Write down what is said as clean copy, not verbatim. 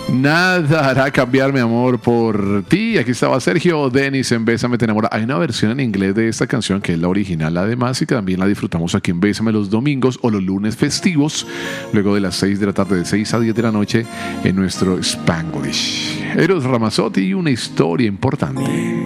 Nada hará cambiar mi amor por ti. Aquí estaba Sergio Denis en Bésame te enamora. Hay una versión en inglés de esta canción que es la original además y que también la disfrutamos aquí en Bésame los domingos o los lunes festivos, luego de las 6 de la tarde, de 6 a 10 de la noche en nuestro Spanglish. Eros Ramazzotti y una historia importante.